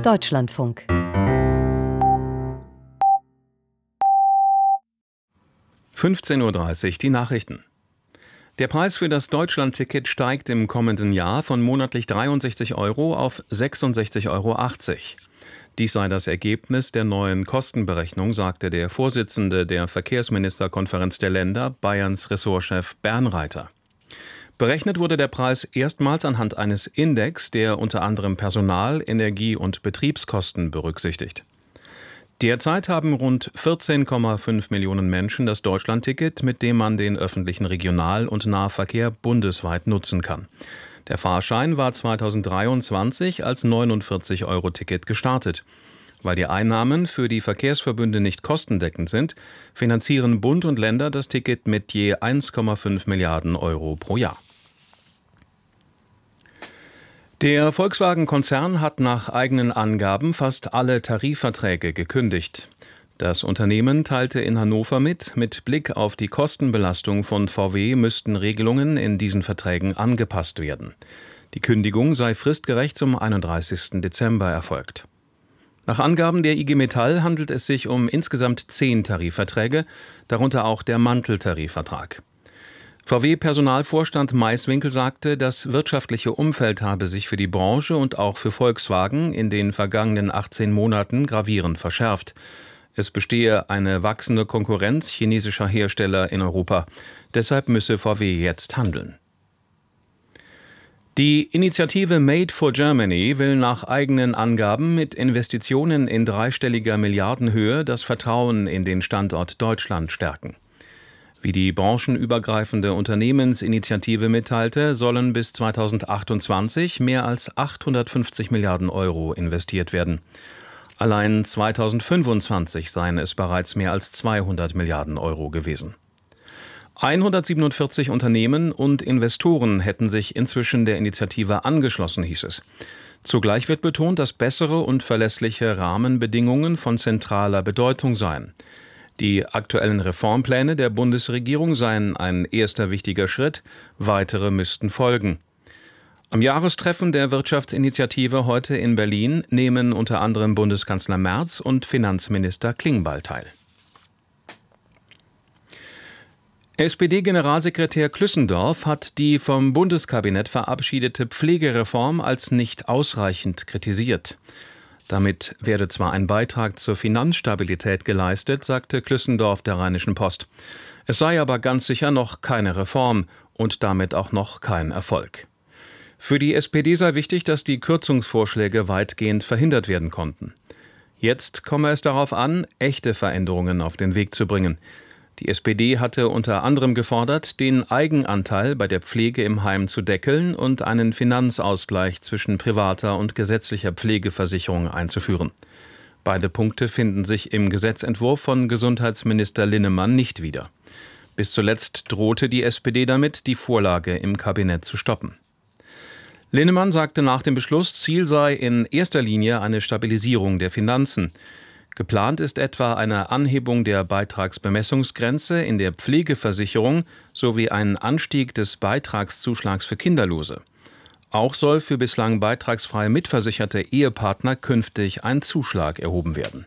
Deutschlandfunk. (15:30 Uhr) die Nachrichten. Der Preis für das Deutschlandticket steigt im kommenden Jahr von monatlich 63 € auf 66,80 €. Dies sei das Ergebnis der neuen Kostenberechnung, sagte der Vorsitzende der Verkehrsministerkonferenz der Länder, Bayerns Ressortchef Bernreiter. Berechnet wurde der Preis erstmals anhand eines Index, der unter anderem Personal-, Energie- und Betriebskosten berücksichtigt. Derzeit haben rund 14,5 Millionen Menschen das Deutschlandticket, mit dem man den öffentlichen Regional- und Nahverkehr bundesweit nutzen kann. Der Fahrschein war 2023 als 49-Euro-Ticket gestartet. Weil die Einnahmen für die Verkehrsverbünde nicht kostendeckend sind, finanzieren Bund und Länder das Ticket mit je 1,5 Milliarden € pro Jahr. Der Volkswagen-Konzern hat nach eigenen Angaben fast alle Tarifverträge gekündigt. Das Unternehmen teilte in Hannover mit Blick auf die Kostenbelastung von VW müssten Regelungen in diesen Verträgen angepasst werden. Die Kündigung sei fristgerecht zum 31. Dezember erfolgt. Nach Angaben der IG Metall handelt es sich um insgesamt 10 Tarifverträge, darunter auch der Manteltarifvertrag. VW-Personalvorstand Maiswinkel sagte, das wirtschaftliche Umfeld habe sich für die Branche und auch für Volkswagen in den vergangenen 18 Monaten gravierend verschärft. Es bestehe eine wachsende Konkurrenz chinesischer Hersteller in Europa. Deshalb müsse VW jetzt handeln. Die Initiative Made for Germany will nach eigenen Angaben mit Investitionen in dreistelliger Milliardenhöhe das Vertrauen in den Standort Deutschland stärken. Wie die branchenübergreifende Unternehmensinitiative mitteilte, sollen bis 2028 mehr als 850 Milliarden € investiert werden. Allein 2025 seien es bereits mehr als 200 Milliarden € gewesen. 147 Unternehmen und Investoren hätten sich inzwischen der Initiative angeschlossen, hieß es. Zugleich wird betont, dass bessere und verlässliche Rahmenbedingungen von zentraler Bedeutung seien. Die aktuellen Reformpläne der Bundesregierung seien ein erster wichtiger Schritt, weitere müssten folgen. Am Jahrestreffen der Wirtschaftsinitiative heute in Berlin nehmen unter anderem Bundeskanzler Merz und Finanzminister Klingbeil teil. SPD-Generalsekretär Klüssendorf hat die vom Bundeskabinett verabschiedete Pflegereform als nicht ausreichend kritisiert. Damit werde zwar ein Beitrag zur Finanzstabilität geleistet, sagte Klüssendorf der Rheinischen Post. Es sei aber ganz sicher noch keine Reform und damit auch noch kein Erfolg. Für die SPD sei wichtig, dass die Kürzungsvorschläge weitgehend verhindert werden konnten. Jetzt komme es darauf an, echte Veränderungen auf den Weg zu bringen. Die SPD hatte unter anderem gefordert, den Eigenanteil bei der Pflege im Heim zu deckeln und einen Finanzausgleich zwischen privater und gesetzlicher Pflegeversicherung einzuführen. Beide Punkte finden sich im Gesetzentwurf von Gesundheitsminister Linnemann nicht wieder. Bis zuletzt drohte die SPD damit, die Vorlage im Kabinett zu stoppen. Linnemann sagte nach dem Beschluss, Ziel sei in erster Linie eine Stabilisierung der Finanzen. Geplant ist etwa eine Anhebung der Beitragsbemessungsgrenze in der Pflegeversicherung sowie ein Anstieg des Beitragszuschlags für Kinderlose. Auch soll für bislang beitragsfrei mitversicherte Ehepartner künftig ein Zuschlag erhoben werden.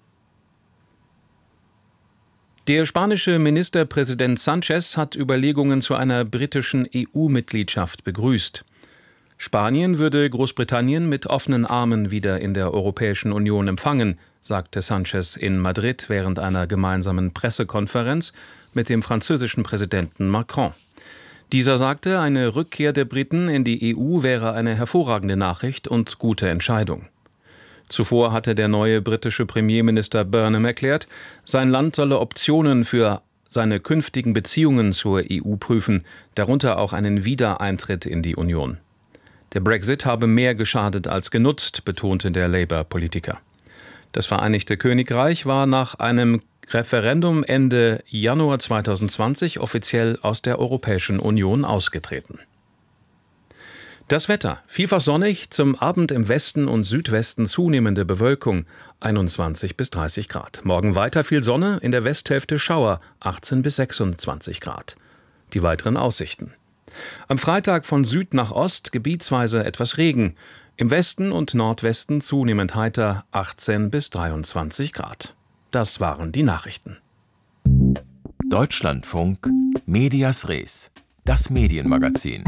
Der spanische Ministerpräsident Sánchez hat Überlegungen zu einer britischen EU-Mitgliedschaft begrüßt. Spanien würde Großbritannien mit offenen Armen wieder in der Europäischen Union empfangen, sagte Sánchez in Madrid während einer gemeinsamen Pressekonferenz mit dem französischen Präsidenten Macron. Dieser sagte, eine Rückkehr der Briten in die EU wäre eine hervorragende Nachricht und gute Entscheidung. Zuvor hatte der neue britische Premierminister Burnham erklärt, sein Land solle Optionen für seine künftigen Beziehungen zur EU prüfen, darunter auch einen Wiedereintritt in die Union. Der Brexit habe mehr geschadet als genutzt, betonte der Labour-Politiker. Das Vereinigte Königreich war nach einem Referendum Ende Januar 2020 offiziell aus der Europäischen Union ausgetreten. Das Wetter: vielfach sonnig, zum Abend im Westen und Südwesten zunehmende Bewölkung, 21 bis 30 Grad. Morgen weiter viel Sonne, in der Westhälfte Schauer, 18 bis 26 Grad. Die weiteren Aussichten: Am Freitag von Süd nach Ost gebietsweise etwas Regen. Im Westen und Nordwesten zunehmend heiter 18 bis 23 Grad. Das waren die Nachrichten. Deutschlandfunk Medias Res, das Medienmagazin.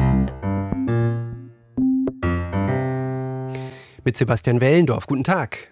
Mit Sebastian Wellendorf. Guten Tag.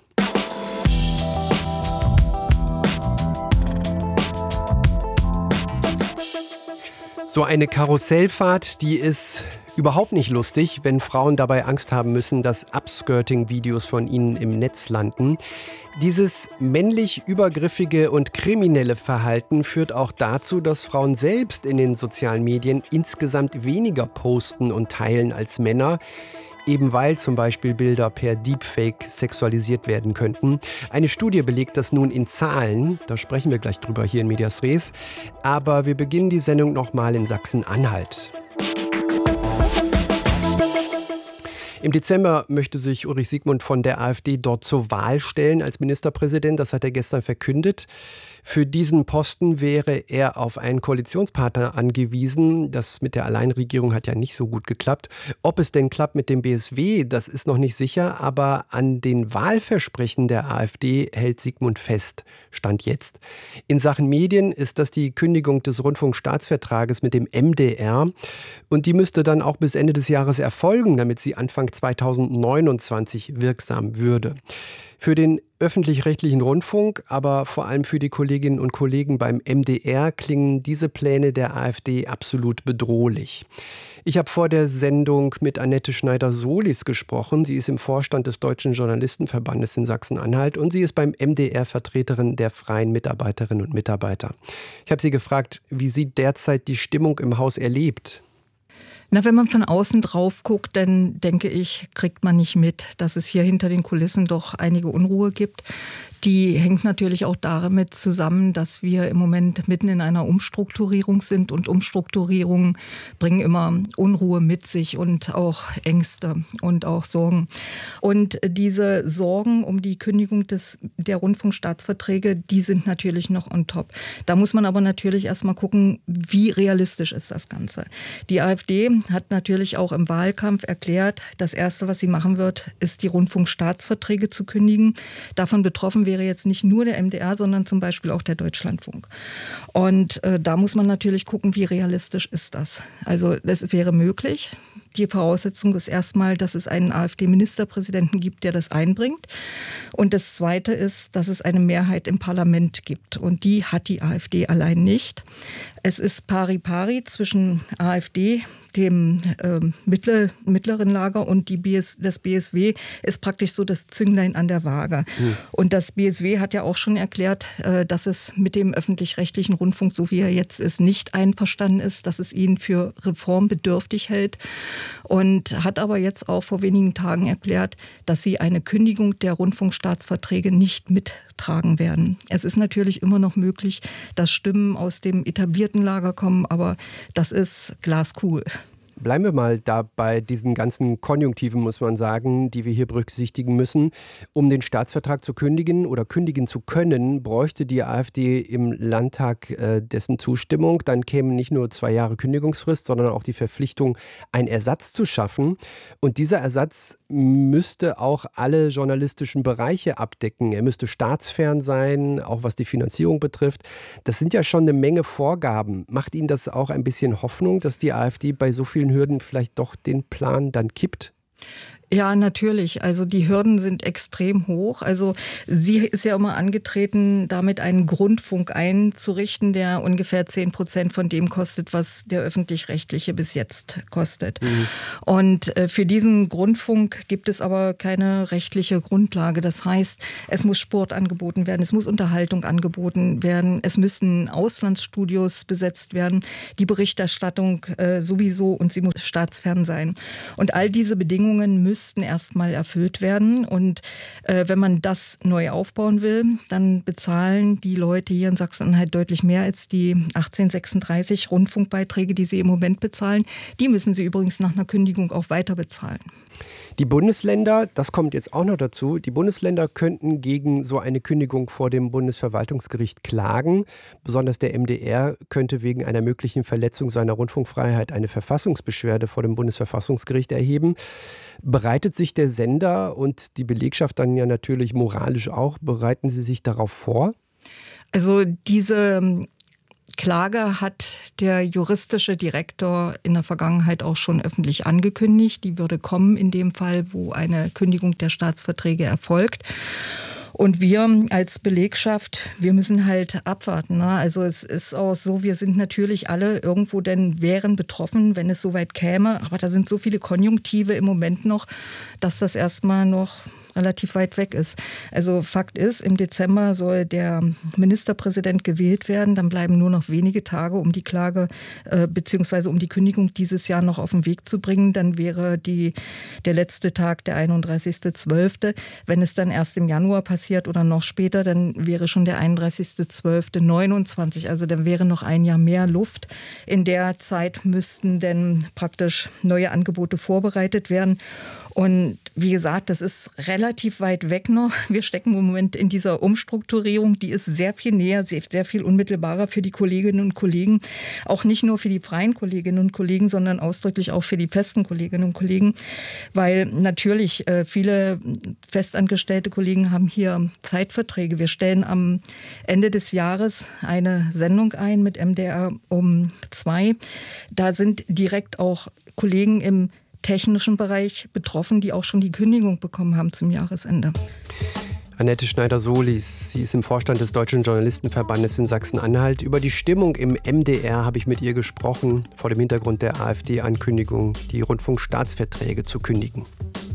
So eine Karussellfahrt, die ist überhaupt nicht lustig, wenn Frauen dabei Angst haben müssen, dass Upskirting-Videos von ihnen im Netz landen. Dieses männlich übergriffige und kriminelle Verhalten führt auch dazu, dass Frauen selbst in den sozialen Medien insgesamt weniger posten und teilen als Männer. Eben weil zum Beispiel Bilder per Deepfake sexualisiert werden könnten. Eine Studie belegt das nun in Zahlen. Da sprechen wir gleich drüber hier in Medias Res. Aber wir beginnen die Sendung nochmal in Sachsen-Anhalt. Im Dezember möchte sich Ulrich Siegmund von der AfD dort zur Wahl stellen als Ministerpräsident. Das hat er gestern verkündet. Für diesen Posten wäre er auf einen Koalitionspartner angewiesen. Das mit der Alleinregierung hat ja nicht so gut geklappt. Ob es denn klappt mit dem BSW, das ist noch nicht sicher. Aber an den Wahlversprechen der AfD hält Siegmund fest, Stand jetzt. In Sachen Medien ist das die Kündigung des Rundfunkstaatsvertrages mit dem MDR. Und die müsste dann auch bis Ende des Jahres erfolgen, damit sie Anfang 2029 wirksam würde. Für den öffentlich-rechtlichen Rundfunk, aber vor allem für die Kolleginnen und Kollegen beim MDR klingen diese Pläne der AfD absolut bedrohlich. Ich habe vor der Sendung mit Annette Schneider-Solis gesprochen. Sie ist im Vorstand des Deutschen Journalistenverbandes in Sachsen-Anhalt und sie ist beim MDR Vertreterin der freien Mitarbeiterinnen und Mitarbeiter. Ich habe sie gefragt, wie sie derzeit die Stimmung im Haus erlebt. Na, wenn man von außen drauf guckt, dann denke ich, kriegt man nicht mit, dass es hier hinter den Kulissen doch einige Unruhe gibt. Die hängt natürlich auch damit zusammen, dass wir im Moment mitten in einer Umstrukturierung sind und Umstrukturierungen bringen immer Unruhe mit sich und auch Ängste und auch Sorgen. Und diese Sorgen um die Kündigung der Rundfunkstaatsverträge, die sind natürlich noch on top. Da muss man aber natürlich erstmal gucken, wie realistisch ist das Ganze. Die AfD hat natürlich auch im Wahlkampf erklärt, das Erste, was sie machen wird, ist die Rundfunkstaatsverträge zu kündigen. Davon betroffen wäre jetzt nicht nur der MDR, sondern zum Beispiel auch der Deutschlandfunk. Und da muss man natürlich gucken, wie realistisch ist das. Also das wäre möglich. Die Voraussetzung ist erstmal, dass es einen AfD-Ministerpräsidenten gibt, der das einbringt. Und das Zweite ist, dass es eine Mehrheit im Parlament gibt. Und die hat die AfD allein nicht. Es ist pari-pari zwischen AfD, dem mittleren Lager und das BSW ist praktisch so das Zünglein an der Waage. Und das BSW hat ja auch schon erklärt, dass es mit dem öffentlich-rechtlichen Rundfunk, so wie er jetzt ist, nicht einverstanden ist, dass es ihn für reformbedürftig hält. Und hat aber jetzt auch vor wenigen Tagen erklärt, dass sie eine Kündigung der Rundfunkstaatsverträge nicht mittragen werden. Es ist natürlich immer noch möglich, dass Stimmen aus dem etablierten Lager kommen, aber das ist glaskugel. Bleiben wir mal da bei diesen ganzen Konjunktiven, muss man sagen, die wir hier berücksichtigen müssen. Um den Staatsvertrag zu kündigen oder kündigen zu können, bräuchte die AfD im Landtag dessen Zustimmung. Dann kämen nicht nur 2 Jahre Kündigungsfrist, sondern auch die Verpflichtung, einen Ersatz zu schaffen. Und dieser Ersatz müsste auch alle journalistischen Bereiche abdecken. Er müsste staatsfern sein, auch was die Finanzierung betrifft. Das sind ja schon eine Menge Vorgaben. Macht Ihnen das auch ein bisschen Hoffnung, dass die AfD bei so vielen Hürden vielleicht doch den Plan dann kippt? Ja, natürlich. Also die Hürden sind extrem hoch. Also sie ist ja immer angetreten, damit einen Grundfunk einzurichten, der ungefähr 10% von dem kostet, was der öffentlich-rechtliche bis jetzt kostet. Und für diesen Grundfunk gibt es aber keine rechtliche Grundlage. Das heißt, es muss Sport angeboten werden, es muss Unterhaltung angeboten werden, es müssen Auslandsstudios besetzt werden, die Berichterstattung sowieso, und sie muss staatsfern sein. Und all diese Bedingungen müssen erstmal erfüllt werden. Und wenn man das neu aufbauen will, dann bezahlen die Leute hier in Sachsen-Anhalt deutlich mehr als die 1836 Rundfunkbeiträge, die sie im Moment bezahlen. Die müssen sie übrigens nach einer Kündigung auch weiter bezahlen. Die Bundesländer, das kommt jetzt auch noch dazu, die Bundesländer könnten gegen so eine Kündigung vor dem Bundesverwaltungsgericht klagen. Besonders der MDR könnte wegen einer möglichen Verletzung seiner Rundfunkfreiheit eine Verfassungsbeschwerde vor dem Bundesverfassungsgericht erheben. Bereitet sich der Sender und die Belegschaft dann ja natürlich moralisch auch, bereiten Sie sich darauf vor? Also diese Klage hat der juristische Direktor in der Vergangenheit auch schon öffentlich angekündigt. Die würde kommen in dem Fall, wo eine Kündigung der Staatsverträge erfolgt. Und wir als Belegschaft, wir müssen halt abwarten. Ne? Also es ist auch so, wir sind natürlich alle irgendwo wären betroffen, wenn es soweit käme. Aber da sind so viele Konjunktive im Moment noch, dass das erstmal noch relativ weit weg ist. Also Fakt ist, im Dezember soll der Ministerpräsident gewählt werden. Dann bleiben nur noch wenige Tage, um die Klage bzw. um die Kündigung dieses Jahr noch auf den Weg zu bringen. Dann wäre der letzte Tag der 31.12. Wenn es dann erst im Januar passiert oder noch später, dann wäre schon der 31.12.29. Also dann wäre noch ein Jahr mehr Luft. In der Zeit müssten dann praktisch neue Angebote vorbereitet werden. Und wie gesagt, das ist relativ weit weg noch. Wir stecken im Moment in dieser Umstrukturierung, die ist sehr viel näher, sehr viel unmittelbarer für die Kolleginnen und Kollegen. Auch nicht nur für die freien Kolleginnen und Kollegen, sondern ausdrücklich auch für die festen Kolleginnen und Kollegen. Weil natürlich viele festangestellte Kollegen haben hier Zeitverträge. Wir stellen am Ende des Jahres eine Sendung ein mit MDR um 2. Da sind direkt auch Kollegen im technischen Bereich betroffen, die auch schon die Kündigung bekommen haben zum Jahresende. Annette Schneider-Solis, sie ist im Vorstand des Deutschen Journalistenverbandes in Sachsen-Anhalt. Über die Stimmung im MDR habe ich mit ihr gesprochen, vor dem Hintergrund der AfD-Ankündigung, die Rundfunkstaatsverträge zu kündigen.